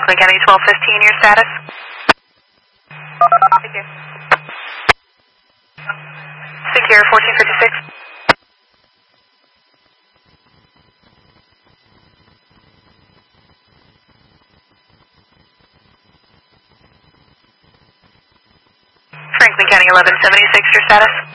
Franklin County 1215, your status? Thank you. Secure 1456. Franklin County 1176, your status?